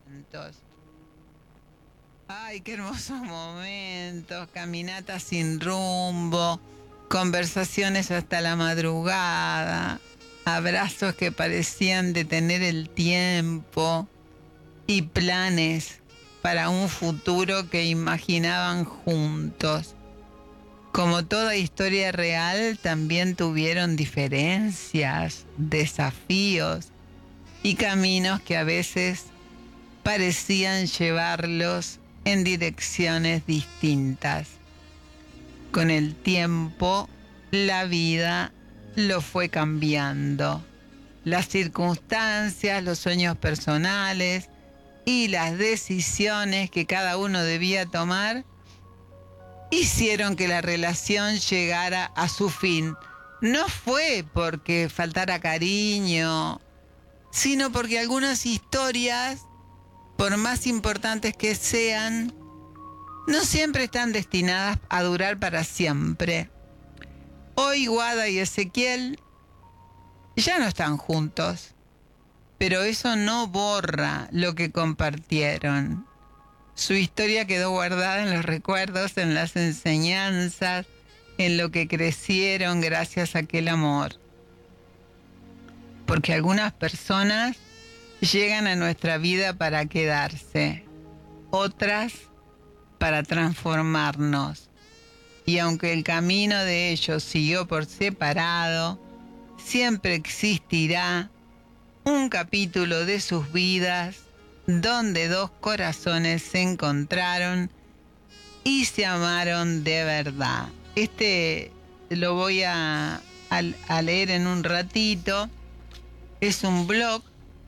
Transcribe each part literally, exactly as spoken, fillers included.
momentos. Ay, qué hermosos momentos, caminatas sin rumbo, conversaciones hasta la madrugada, abrazos que parecían detener el tiempo y planes para un futuro que imaginaban juntos. Como toda historia real, también tuvieron diferencias, desafíos y caminos que a veces parecían llevarlos en direcciones distintas. Con el tiempo, la vida lo fue cambiando. Las circunstancias, los sueños personales y las decisiones que cada uno debía tomar hicieron que la relación llegara a su fin. No fue porque faltara cariño, sino porque algunas historias, por más importantes que sean, no siempre están destinadas a durar para siempre. Hoy Guada y Ezequiel ya no están juntos, pero eso no borra lo que compartieron. Su historia quedó guardada en los recuerdos, en las enseñanzas, en lo que crecieron gracias a aquel amor. Porque algunas personas llegan a nuestra vida para quedarse, otras para transformarnos. Y aunque el camino de ellos siguió por separado, siempre existirá un capítulo de sus vidas donde dos corazones se encontraron y se amaron de verdad. Este lo voy a, a, a leer en un ratito. Es un blog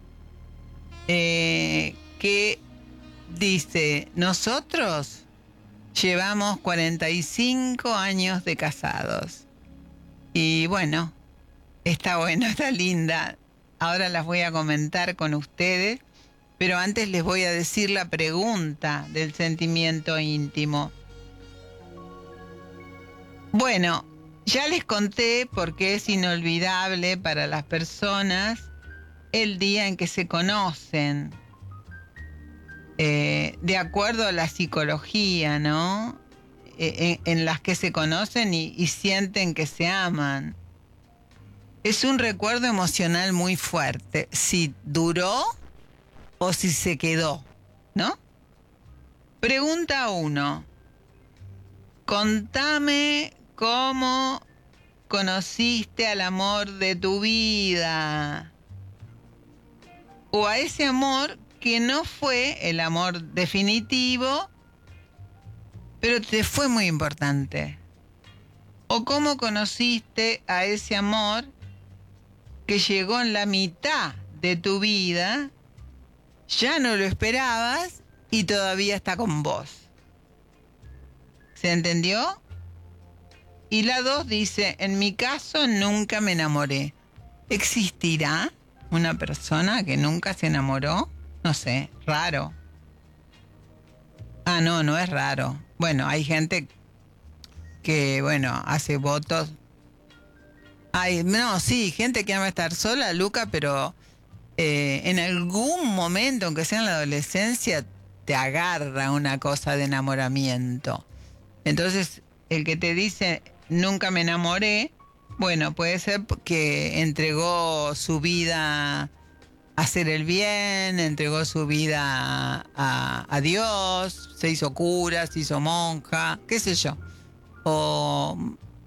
eh, que dice: nosotros llevamos cuarenta y cinco años de casados. Y bueno, está bueno, está linda. Ahora las voy a comentar con ustedes, pero antes les voy a decir la pregunta del sentimiento íntimo. Bueno, ya les conté por qué es inolvidable para las personas el día en que se conocen. Eh, de acuerdo a la psicología, ¿no? Eh, en, en las que se conocen y, y sienten que se aman. Es un recuerdo emocional muy fuerte, si duró o si se quedó, ¿no? Pregunta uno. Contame cómo conociste al amor de tu vida. O a ese amor que no fue el amor definitivo, pero te fue muy importante. O cómo conociste a ese amor que llegó en la mitad de tu vida, ya no lo esperabas y todavía está con vos. ¿Se entendió? Y la dos dice: en mi caso nunca me enamoré. ¿Existirá una persona que nunca se enamoró? No sé, raro. Ah, no, no es raro. Bueno, hay gente que, bueno, hace votos. Ay, no, sí, gente que ama estar sola, Luca, pero eh, en algún momento, aunque sea en la adolescencia, te agarra una cosa de enamoramiento. Entonces, el que te dice nunca me enamoré, bueno, puede ser que entregó su vida a hacer el bien, entregó su vida a, a, a Dios, se hizo cura, se hizo monja, qué sé yo. O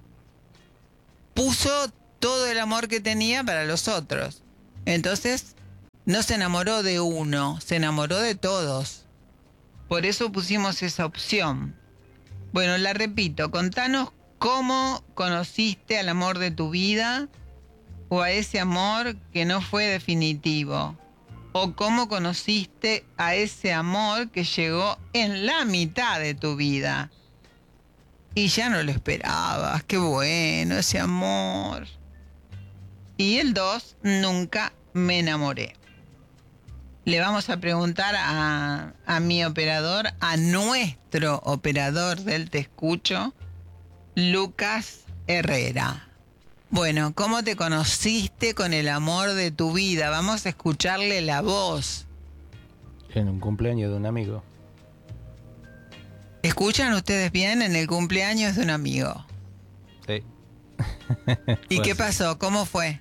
puso todo el amor que tenía para los otros. Entonces, no se enamoró de uno, se enamoró de todos. Por eso pusimos esa opción. Bueno, la repito, contanos cómo conociste al amor de tu vida o a ese amor que no fue definitivo. O cómo conociste a ese amor que llegó en la mitad de tu vida y ya no lo esperabas. Qué bueno ese amor. Y el dos, nunca me enamoré. Le vamos a preguntar a, a mi operador, a nuestro operador del Te Escucho, Lucas Herrera. Bueno, ¿cómo te conociste con el amor de tu vida? Vamos a escucharle la voz. En un cumpleaños de un amigo. ¿Escuchan ustedes bien? En el cumpleaños de un amigo. Sí. ¿Y Fue qué así. pasó? ¿Cómo fue?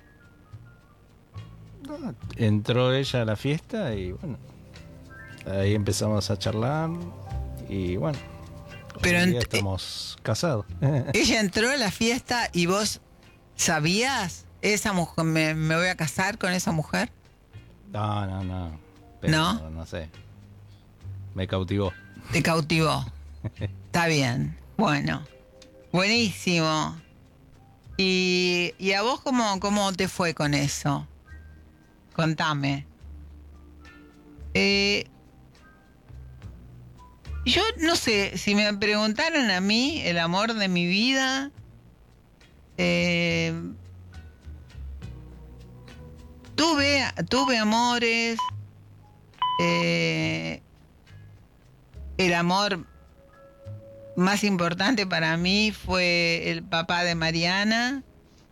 No, entró ella a la fiesta y bueno, ahí empezamos a charlar y bueno, Pero hoy día ent- estamos casados. Ella entró a la fiesta y vos sabías, esa mujer, me, me voy a casar con esa mujer. No, no, no. Pero, ¿No? no sé. Me cautivó. Te cautivó. Está bien. Bueno. Buenísimo. ¿Y, y a vos cómo, cómo te fue con eso? Contame. Eh, yo no sé, si me preguntaran a mí el amor de mi vida, eh, tuve, tuve amores, eh, el amor más importante para mí fue el papá de Mariana,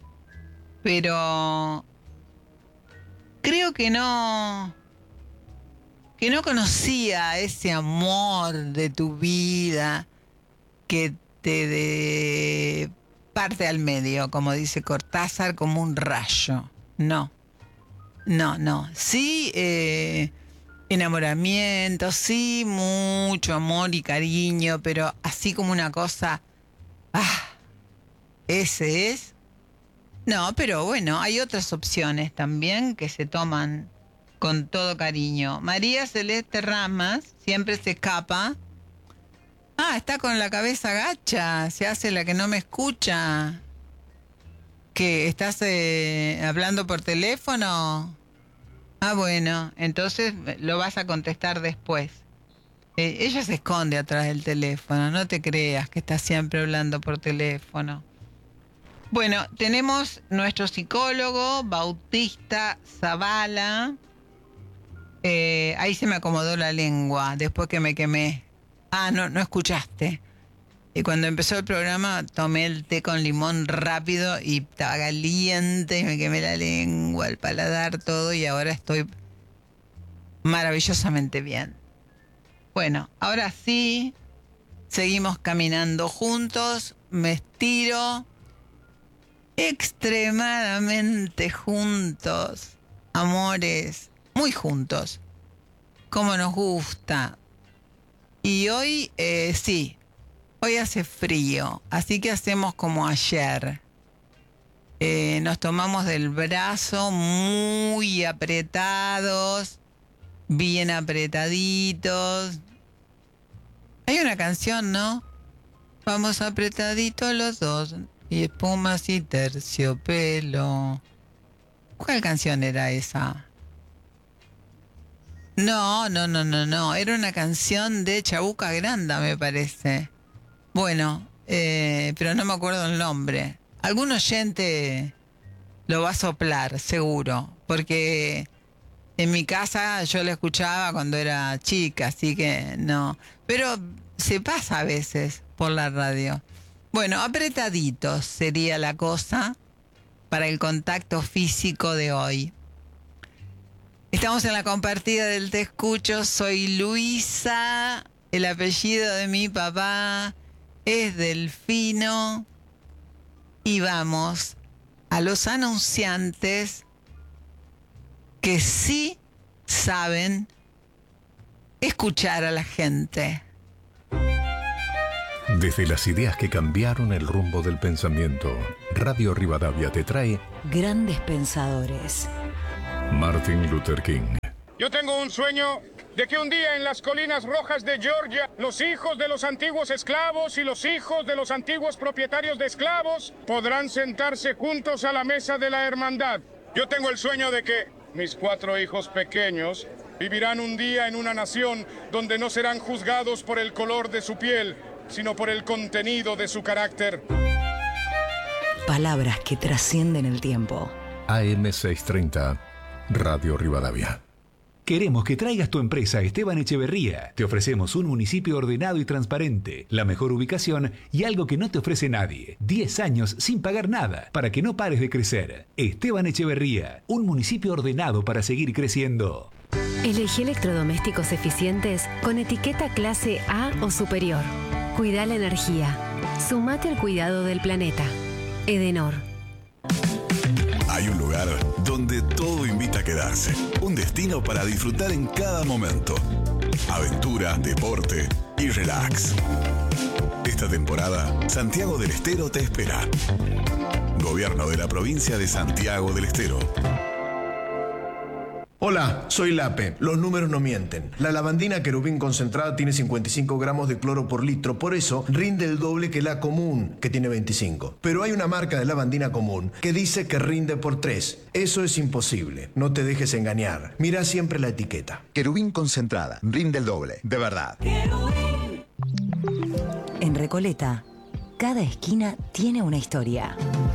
pero creo que no, que no conocía ese amor de tu vida que te de parte al medio, como dice Cortázar, como un rayo. No, no, no. Sí, eh, enamoramiento, sí, mucho amor y cariño, pero así como una cosa, ah, ese es. No, pero bueno, hay otras opciones también que se toman con todo cariño. María Celeste Ramas siempre se escapa. Ah, está con la cabeza gacha, se hace la que no me escucha. ¿Qué? ¿Estás eh, hablando por teléfono? Ah, bueno, entonces lo vas a contestar después. Eh, ella se esconde atrás del teléfono, no te creas que está siempre hablando por teléfono. Bueno, tenemos nuestro psicólogo, Bautista Zavala. Eh, ahí se me acomodó la lengua después que me quemé. Ah, no, no escuchaste. Y cuando empezó el programa tomé el té con limón rápido y estaba caliente y me quemé la lengua, el paladar, todo, y ahora estoy maravillosamente bien. Bueno, ahora sí, seguimos caminando juntos, me estiro, extremadamente juntos, amores, muy juntos, como nos gusta. Y hoy, eh, sí, hoy hace frío, así que hacemos como ayer. Eh, nos tomamos del brazo muy apretados, bien apretaditos. Hay una canción, ¿no? Vamos apretaditos los dos, y espumas y terciopelo. ¿Cuál canción era esa? No, no, no, no, no. Era una canción de Chabuca Granda, me parece. Bueno, eh, pero no me acuerdo el nombre. Algún oyente lo va a soplar, seguro, porque en mi casa yo lo escuchaba cuando era chica, así que no. Pero se pasa a veces por la radio. Bueno, apretaditos sería la cosa para el contacto físico de hoy. Estamos en la compartida del Te Escucho. Soy Luisa. El apellido de mi papá es Delfino. Y vamos a los anunciantes que sí saben escuchar a la gente. Desde las ideas que cambiaron el rumbo del pensamiento, Radio Rivadavia te trae Grandes Pensadores. Martin Luther King. Yo tengo un sueño de que un día en las colinas rojas de Georgia, los hijos de los antiguos esclavos y los hijos de los antiguos propietarios de esclavos podrán sentarse juntos a la mesa de la hermandad. Yo tengo el sueño de que mis cuatro hijos pequeños vivirán un día en una nación donde no serán juzgados por el color de su piel, sino por el contenido de su carácter. Palabras que trascienden el tiempo. A M seiscientos treinta, Radio Rivadavia. Queremos que traigas tu empresa a Esteban Echeverría. Te ofrecemos un municipio ordenado y transparente, la mejor ubicación y algo que no te ofrece nadie. diez años sin pagar nada, para que no pares de crecer. Esteban Echeverría, un municipio ordenado para seguir creciendo. Elegí electrodomésticos eficientes con etiqueta clase A o superior. Cuida la energía. Sumate al cuidado del planeta. Edenor. Hay un lugar donde todo invita a quedarse. Un destino para disfrutar en cada momento. Aventura, deporte y relax. Esta temporada, Santiago del Estero te espera. Gobierno de la provincia de Santiago del Estero. Hola, soy Lape. Los números no mienten. La lavandina querubín concentrada tiene cincuenta y cinco gramos de cloro por litro, por eso rinde el doble que la común, que tiene veinticinco. Pero hay una marca de lavandina común que dice que rinde por tres. Eso es imposible. No te dejes engañar. Mira siempre la etiqueta. Querubín concentrada. Rinde el doble. De verdad. En Recoleta, cada esquina tiene una historia.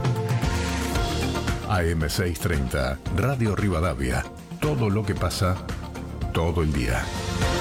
A M seiscientos treinta, Radio Rivadavia. Todo lo que pasa, todo el día.